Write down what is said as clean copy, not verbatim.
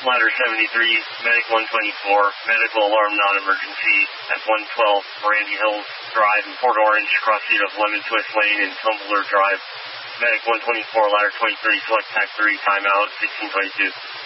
Ladder 73, Medic 124, medical alarm non-emergency at 112 Brandy Hills Drive in Port Orange, crossing of Lemon Twist Lane and Tumbler Drive. Medic 124, Ladder 23, select TAC 3, timeout 1622.